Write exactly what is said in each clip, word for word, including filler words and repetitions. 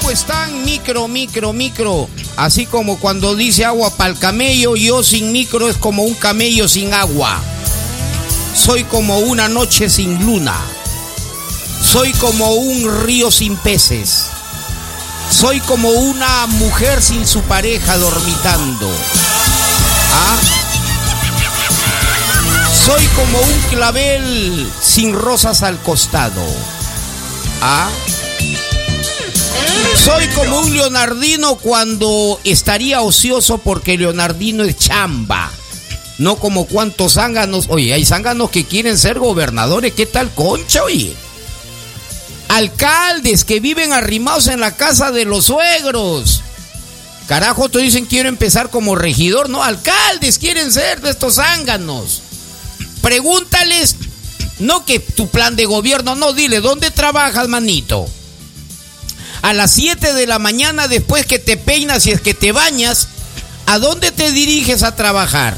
¿Cómo están? Micro, micro, micro. Así como cuando dice agua para el camello, yo sin micro es como un camello sin agua. Soy como una noche sin luna. Soy como un río sin peces. Soy como una mujer sin su pareja dormitando. ¿Ah? Soy como un clavel sin rosas al costado. ¿Ah? Soy como un leonardino cuando estaría ocioso porque leonardino es chamba. No como cuantos zánganos. Oye, hay zánganos que quieren ser gobernadores. ¿Qué tal, concha, oye? Alcaldes que viven arrimados en la casa de los suegros. Carajo, te dicen quiero empezar como regidor. No, alcaldes quieren ser de estos zánganos. Pregúntales, no que tu plan de gobierno, no, dile, ¿dónde trabajas, manito? A las siete de la mañana, después que te peinas y es que te bañas, ¿a dónde te diriges a trabajar?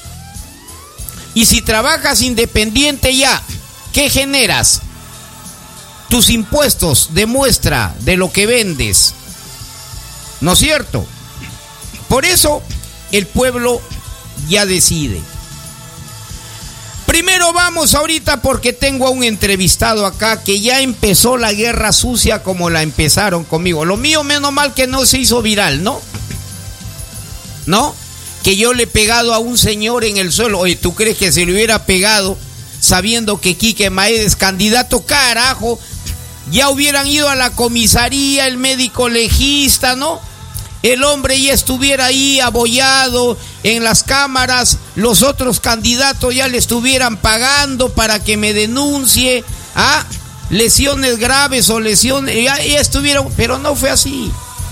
Y si trabajas independiente ya, ¿qué generas? Tus impuestos demuestra de lo que vendes. ¿No es cierto? Por eso el pueblo ya decide. Primero vamos ahorita porque tengo a un entrevistado acá que ya empezó la guerra sucia como la empezaron conmigo. Lo mío menos mal que no se hizo viral, ¿no? ¿No? Que yo le he pegado a un señor en el suelo. Oye, ¿tú crees que se le hubiera pegado sabiendo que Quique Maeda es candidato? Carajo, ya hubieran ido a la comisaría, el médico legista, ¿no? El hombre ya estuviera ahí abollado en las cámaras, los otros candidatos ya le estuvieran pagando para que me denuncie, ¿ah? Lesiones graves o lesiones, ya, ya estuvieron, pero no fue así.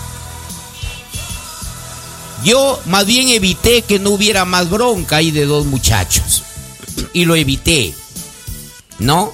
Yo más bien evité que no hubiera más bronca ahí de dos muchachos, y lo evité, ¿no?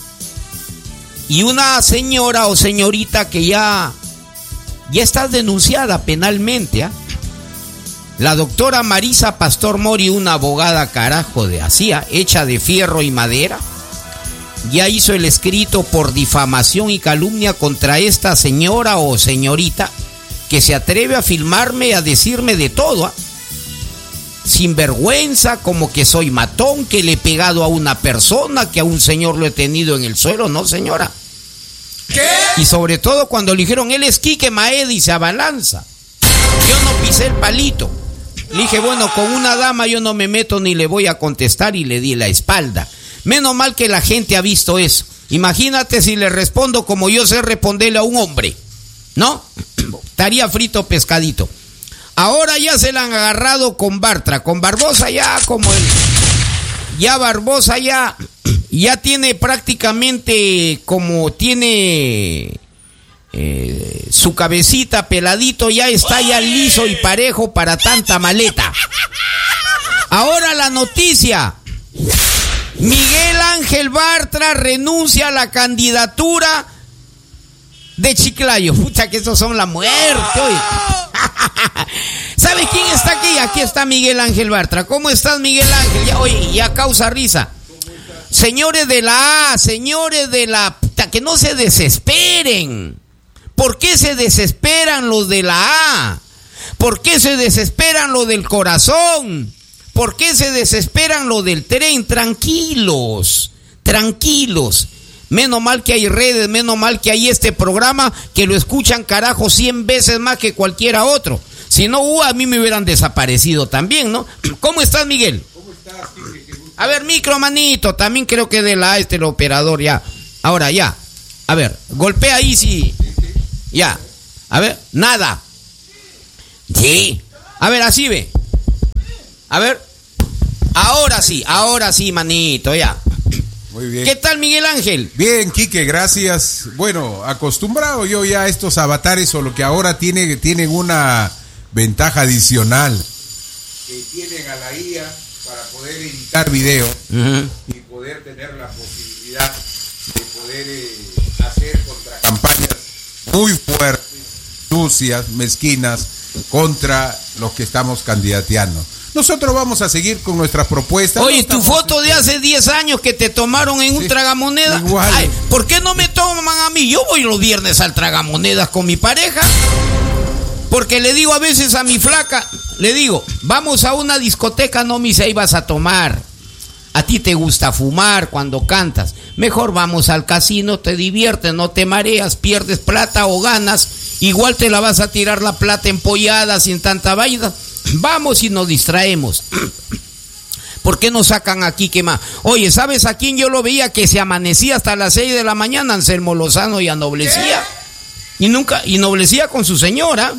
Y una señora o señorita que ya... Ya está denunciada penalmente, ¿eh? La doctora Marisa Pastor Mori, una abogada carajo de hacía, hecha de fierro y madera, ya hizo el escrito por difamación y calumnia contra esta señora o señorita que se atreve a filmarme, a decirme de todo, ¿eh? Sin vergüenza, como que soy matón, que le he pegado a una persona, que a un señor lo he tenido en el suelo. No, señora. ¿Qué? Y sobre todo cuando le dijeron, él es Quique Maeda y se abalanza. Yo no pisé el palito. Le dije, bueno, con una dama yo no me meto ni le voy a contestar, y le di la espalda. Menos mal que la gente ha visto eso. Imagínate si le respondo como yo sé responderle a un hombre, ¿no? Estaría frito pescadito. Ahora ya se la han agarrado con Bartra, con Barbosa ya como el... Ya Barbosa ya... Ya tiene prácticamente como tiene eh, su cabecita peladito, ya está ya liso y parejo para tanta maleta. Ahora la noticia. Miguel Ángel Bartra renuncia a la candidatura de Chiclayo. Pucha, que esos son la muerte hoy. ¿Sabes quién está aquí? Aquí está Miguel Ángel Bartra. ¿Cómo estás, Miguel Ángel? Ya, oye, ya causa risa. Señores de la A, señores de la... que no se desesperen. ¿Por qué se desesperan los de la A? ¿Por qué se desesperan los del corazón? ¿Por qué se desesperan los del tren? Tranquilos, tranquilos. Menos mal que hay redes, menos mal que hay este programa que lo escuchan carajo cien veces más que cualquiera otro. Si no, uh, a mí me hubieran desaparecido también, ¿no? ¿Cómo estás, Miguel? ¿Cómo estás, Quique? A ver, micro, manito, también creo que de la A este el operador ya. Ahora ya. A ver, golpea ahí, sí. Ya. A ver, nada. Sí. A ver, así ve. A ver. Ahora sí, ahora sí, manito, ya. Muy bien. ¿Qué tal, Miguel Ángel? Bien, Quique, gracias. Bueno, acostumbrado yo ya a estos avatares, solo que ahora tiene, tienen una ventaja adicional. Que tienen a la I A para poder editar video, uh-huh, y poder tener la posibilidad de poder eh, hacer contracampañas muy fuertes, sucias, mezquinas, contra los que estamos candidateando. Nosotros vamos a seguir con nuestras propuestas. Oye, no tu foto de hace diez años que te tomaron en un sí, tragamoneda. Igual. Ay, ¿por qué no me toman a mí? Yo voy los viernes al tragamonedas con mi pareja. Porque le digo a veces a mi flaca, le digo, vamos a una discoteca, no me dice, ahí vas a tomar. A ti te gusta fumar cuando cantas. Mejor vamos al casino, te diviertes, no te mareas, pierdes plata o ganas. Igual te la vas a tirar la plata empollada sin tanta vaina. Vamos y nos distraemos. ¿Por qué nos sacan aquí que más? Oye, ¿sabes a quién yo lo veía que se amanecía hasta las seis de la mañana? Anselmo Lozano, y anoblecía. Y nunca, y noblecía con su señora.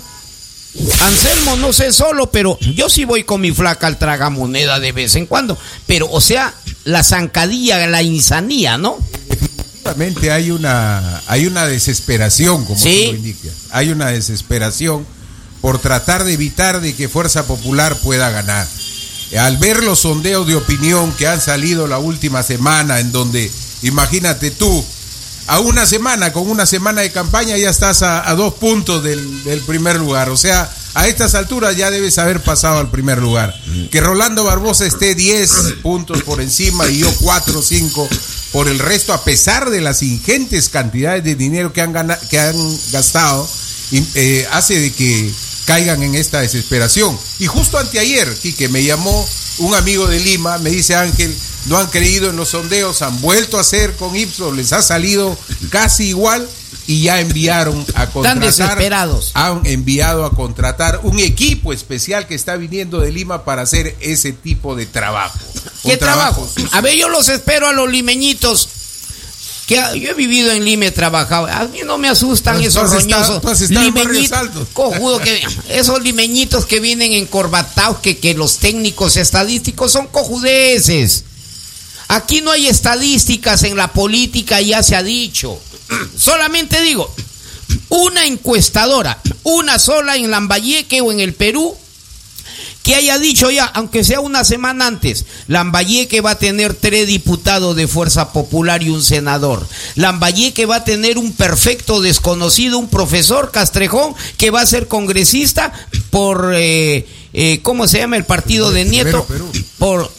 Anselmo no sé solo, pero yo sí voy con mi flaca al tragamoneda de vez en cuando. Pero, o sea, la zancadilla, la insanía, ¿no? Definitivamente hay una, hay una desesperación, como ¿sí? tú lo indicas. Hay una desesperación por tratar de evitar de que Fuerza Popular pueda ganar. Al ver los sondeos de opinión que han salido la última semana, en donde, imagínate tú, a una semana, con una semana de campaña ya estás a, a dos puntos del, del primer lugar. O sea, a estas alturas ya debes haber pasado al primer lugar. Que Rolando Barbosa esté diez puntos por encima y yo cuatro o cinco por el resto, a pesar de las ingentes cantidades de dinero que han, ganado, que han gastado, eh, hace de que caigan en esta desesperación. Y justo anteayer, Quique, me llamó un amigo de Lima, me dice: Ángel, no han creído en los sondeos, han vuelto a hacer con Ipsos, les ha salido casi igual y ya enviaron a contratar. Están desesperados. Han enviado a contratar un equipo especial que está viniendo de Lima para hacer ese tipo de trabajo. ¿Qué trabajo? trabajo? A ver, yo los espero a los limeñitos. Que yo he vivido en Lima, he trabajado. A mí no me asustan ¿Tú esos roñosos limeñitos. Cojudo que esos limeñitos que vienen encorbatados, que, que los técnicos estadísticos son cojudeces. Aquí no hay estadísticas en la política, ya se ha dicho. Solamente digo, una encuestadora, una sola en Lambayeque o en el Perú, que haya dicho ya, aunque sea una semana antes, Lambayeque va a tener tres diputados de Fuerza Popular y un senador. Lambayeque va a tener un perfecto desconocido, un profesor Castrejón, que va a ser congresista por, eh, eh, ¿cómo se llama el partido de Nieto? Por,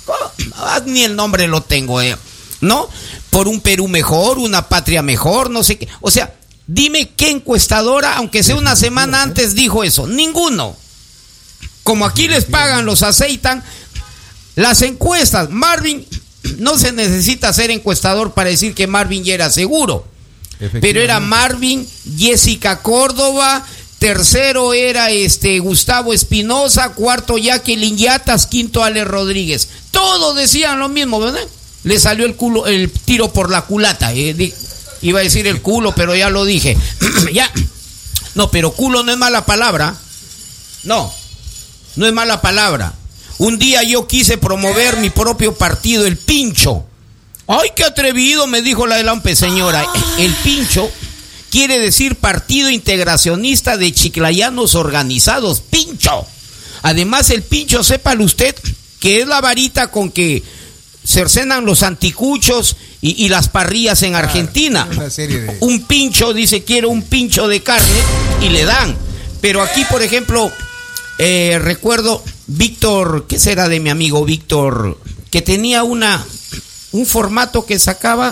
oh, ni el nombre lo tengo, eh, ¿no? Por un Perú mejor, una patria mejor, no sé qué. O sea, dime qué encuestadora, aunque sea una semana antes, dijo eso. Ninguno. Como aquí les pagan, los aceitan, las encuestas. Marvin, no se necesita ser encuestador para decir que Marvin ya era seguro. Pero era Marvin, Jessica Córdoba, tercero era este Gustavo Espinosa, cuarto Jacqueline Yatas, quinto Ale Rodríguez. Todos decían lo mismo, ¿verdad? Le salió el culo, el tiro por la culata. Eh, iba a decir el culo, pero ya lo dije. Ya. No, pero culo no es mala palabra. No. No es mala palabra. Un día yo quise promover mi propio partido, el Pincho. ¡Ay, qué atrevido!, me dijo la de la Lampe, señora. El Pincho quiere decir Partido Integracionista de Chiclayanos Organizados. ¡Pincho! Además, el Pincho, sépalo usted, que es la varita con que cercenan los anticuchos y, y las parrillas en Argentina. Una serie de... Un pincho, dice, quiero un pincho de carne y le dan. Pero aquí, por ejemplo... Eh, recuerdo Víctor, ¿qué será de mi amigo Víctor? Que tenía una un formato que sacaba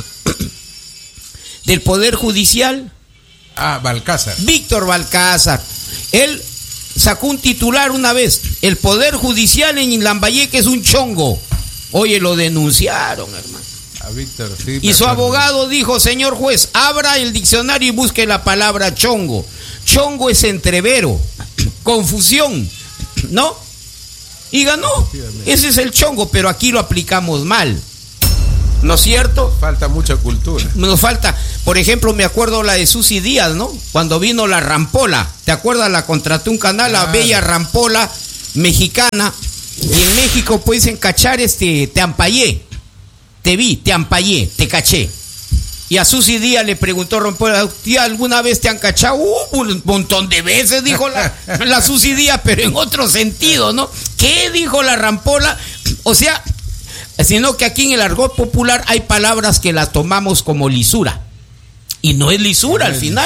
del Poder Judicial. Ah, Balcázar. Víctor Balcázar. Él sacó un titular una vez: el Poder Judicial en Lambayeque es un chongo. Oye, lo denunciaron, hermano. A Víctor, sí. Y su abogado dijo: señor juez, abra el diccionario y busque la palabra chongo. Chongo es entrevero, confusión, ¿no? Y ganó. Ese es el chongo, pero aquí lo aplicamos mal, ¿no es cierto? Falta mucha cultura. Nos falta, por ejemplo, me acuerdo la de Susy Díaz, ¿no? Cuando vino la Rampola, ¿te acuerdas? La contrató un canal, la bella Rampola mexicana, y en México puedes encachar este, te ampallé, te vi, te ampallé, te caché. Y a Susy Díaz le preguntó Rampola: ¿tía, alguna vez te han cachado? Uh, un montón de veces, dijo la, la Susy Díaz, pero en otro sentido, ¿no? ¿Qué dijo la Rampola? O sea, sino que aquí en el argot popular hay palabras que las tomamos como lisura. Y no es lisura, no al es final. Lisura.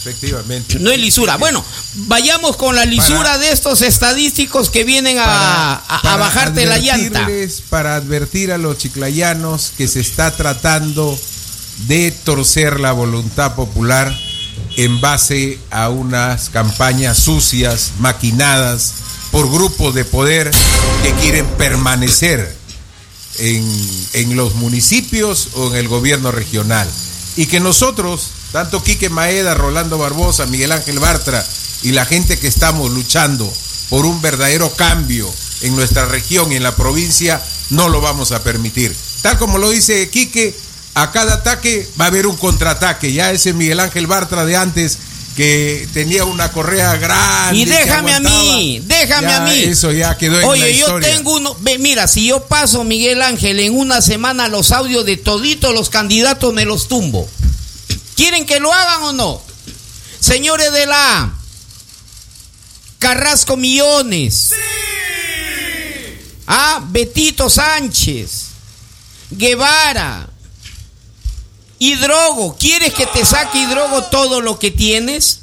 Efectivamente. No es lisura. Bueno, vayamos con la lisura para, de estos estadísticos que vienen a, para, a, a para bajarte la llanta. Para advertir a los chiclayanos que se está tratando de torcer la voluntad popular en base a unas campañas sucias, maquinadas por grupos de poder que quieren permanecer en, en los municipios o en el gobierno regional. Y que nosotros, tanto Quique Maeda, Rolando Barbosa, Miguel Ángel Bartra y la gente que estamos luchando por un verdadero cambio en nuestra región y en la provincia, no lo vamos a permitir. Tal como lo dice Quique, a cada ataque va a haber un contraataque. Ya ese Miguel Ángel Bartra de antes, que tenía una correa grande. Y déjame a mí, déjame ya, a mí. Eso ya quedó en Oye, la historia. yo tengo uno. Ve, mira, si yo paso, Miguel Ángel, en una semana los audios de toditos los candidatos me los tumbo. ¿Quieren que lo hagan o no? Señores de la Carrasco Millones. ¡Sí! Ah, Betito Sánchez, Guevara, Hidrogo. ¿Quieres que te saque Hidrogo todo lo que tienes?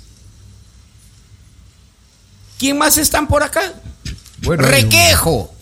¿Quién más están por acá? Bueno, Requejo.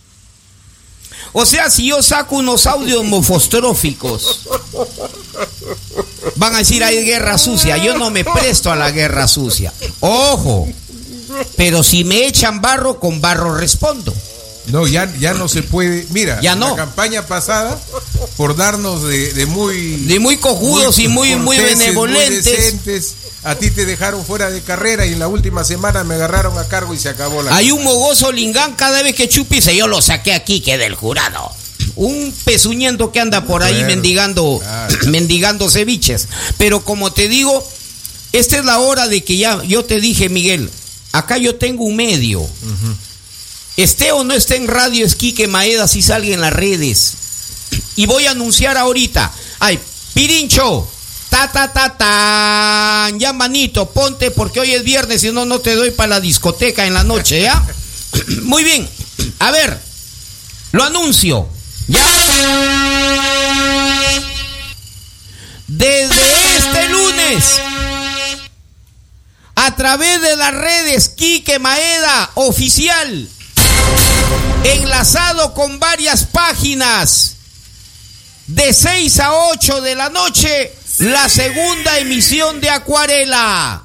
O sea, si yo saco unos audios mofostróficos, van a decir hay guerra sucia. Yo no me presto a la guerra sucia. Ojo, pero si me echan barro, con barro respondo. No, ya, ya no se puede. Mira, ya no. La campaña pasada, por darnos de, de muy... De muy cojudos muy, y muy, muy benevolentes. Muy decentes, a ti te dejaron fuera de carrera y en la última semana me agarraron a cargo y se acabó la... Hay un mogoso lingán cada vez que chupice, yo lo saqué aquí, que del jurado. Un pezuñento que anda por ahí bueno, mendigando, claro. mendigando ceviches. Pero como te digo, esta es la hora de que ya, yo te dije, Miguel, acá yo tengo un medio. Uh-huh. Esté o no esté en radio, es Quique Maeda, si salga en las redes. Y voy a anunciar ahorita. Ay, Pirincho, ta, ta, ta, ta. Ya, manito, ponte, porque hoy es viernes, si no, no te doy para la discoteca en la noche, ¿ya? Muy bien. A ver, lo anuncio. ¿Ya? Desde este lunes, a través de las redes Quique Maeda Oficial, enlazado con varias páginas, de seis a ocho de la noche, la segunda emisión de Acuarela.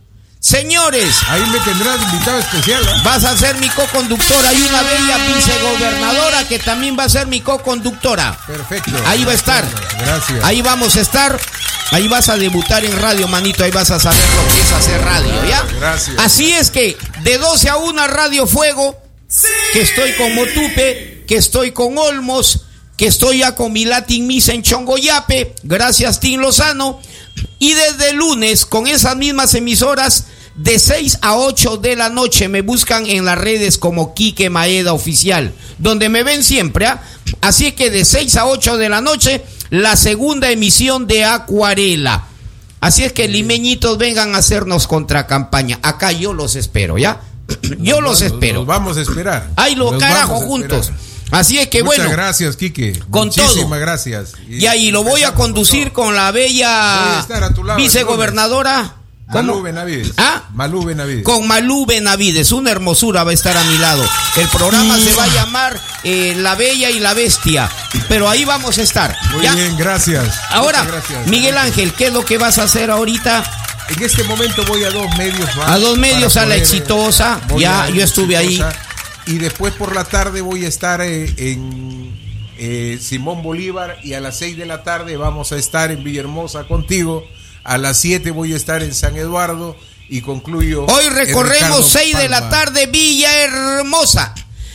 Señores, ahí me tendrás invitado especial, ¿eh? Vas a ser mi co-conductora. Hay una bella vicegobernadora que también va a ser mi co-conductora. Perfecto. Ahí va a estar. Gracias. Ahí vamos a estar. Ahí vas a debutar en radio, manito. Ahí vas a saber lo que es hacer radio, ¿ya? Gracias. Así es que de doce a una Radio Fuego. Sí. Que estoy con Motupe, que estoy con Olmos, que estoy ya con mi Latin Misa en Chongoyape. Gracias, Tim Lozano. Y desde el lunes, con esas mismas emisoras, de seis a ocho de la noche, me buscan en las redes como Quique Maeda Oficial, donde me ven siempre, ¿eh? Así que de seis a ocho de la noche, la segunda emisión de Acuarela. Así es que limeñitos, vengan a hacernos contracampaña. Acá yo los espero, ¿ya? Yo los espero. Los vamos a esperar. Ahí lo carajo juntos. Así es que Muchas bueno. Muchas gracias, Quique. Con Muchísimas todo. gracias. Y, y ahí lo voy a conducir con, con la bella vicegobernadora. Malú Benavides. ¿Ah? Malú Benavides. Con Malú Benavides, una hermosura va a estar a mi lado. El programa se va a llamar eh, La Bella y la Bestia, pero ahí vamos a estar. Muy ¿ya? bien, gracias. Ahora, gracias. Miguel Ángel, ¿qué es lo que vas a hacer ahorita? En este momento voy a dos medios más. A dos medios, a poder, la Exitosa. Ya, yo estuve exitosa, ahí. Y después por la tarde voy a estar eh, en eh, Simón Bolívar, y a las seis de la tarde vamos a estar en Villahermosa contigo. A las siete voy a estar en San Eduardo y concluyo. Hoy recorremos seis de la tarde Villahermosa.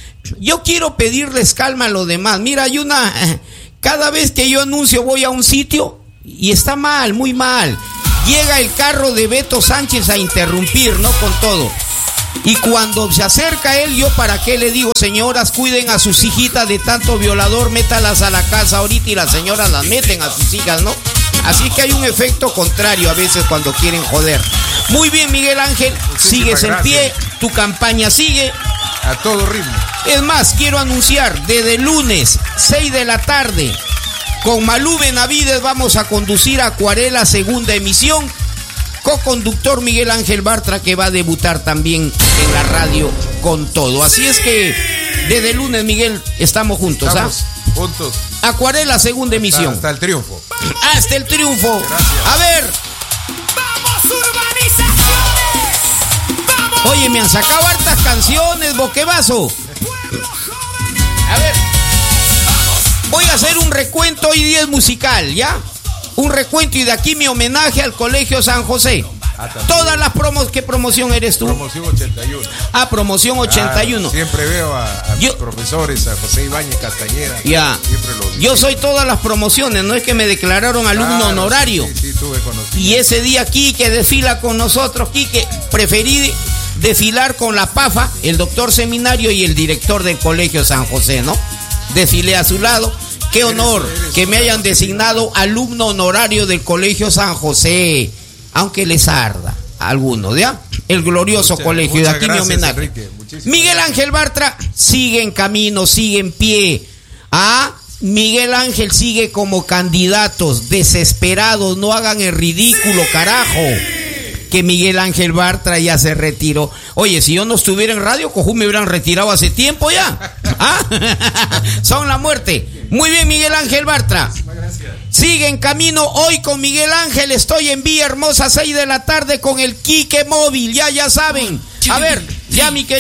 Yo quiero pedirles calma a los demás. Mira, hay una... Cada vez que yo anuncio voy a un sitio y está mal, muy mal. Llega el carro de Beto Sánchez a interrumpir, ¿no? Con todo. Y cuando se acerca él, yo para qué le digo, señoras, cuiden a sus hijitas de tanto violador, métalas a la casa ahorita, y las señoras las meten a sus hijas, ¿no? Así que hay un efecto contrario a veces cuando quieren joder. Muy bien, Miguel Ángel, muchísimas sigues gracias. En pie, tu campaña sigue. A todo ritmo. Es más, quiero anunciar, desde el lunes, seis de la tarde, con Malú Benavides vamos a conducir Acuarela segunda emisión. co-conductor Miguel Ángel Bartra, que va a debutar también en la radio con todo. Así es que desde el lunes, Miguel, estamos juntos. Estamos ¿ah? juntos. Acuarela, segunda emisión. Hasta, hasta el triunfo. Hasta el triunfo. Gracias. A ver. ¡Vamos, urbanizaciones! ¡Vamos! Oye, me han sacado hartas canciones, boquevazo. A ver. Voy a hacer un recuento, hoy día es musical, ¿ya? Un recuento y de aquí mi homenaje al Colegio San José. Ah, Todas las promos, ¿qué promoción eres tú? Promoción ochenta y uno. Ah, promoción ochenta y uno. Ah, siempre veo a, a Yo- mis profesores, a José Ibáñez Castañera. Ya. Siempre los Yo soy todas las promociones, no es que me declararon alumno Claro, honorario. Sí, sí, tuve conocimiento. Y ese día Quique desfila con nosotros. Quique, preferí desfilar con la PAFA, el doctor seminario y el director del Colegio San José, ¿no? Desfilé a su lado. Qué honor eres que me hayan designado alumno honorario del Colegio San José, aunque les arda a algunos, ¿ya? El glorioso Muchas- colegio, de muchas aquí gracias, mi homenaje. Enrique. Muchísimas Miguel gracias. Ángel Bartra sigue en camino, sigue en pie. Ah, Miguel Ángel sigue como candidatos, desesperados, no hagan el ridículo, carajo. Que Miguel Ángel Bartra ya se retiró. Oye, si yo no estuviera en Radio Cojú me hubieran retirado hace tiempo ya. ¿Ah? Son la muerte. Muy bien, Miguel Ángel Bartra. Sigue en camino hoy con Miguel Ángel. Estoy en Villa Hermosa, seis de la tarde con el Quique Móvil. Ya, ya saben. A ver, ya mi querido.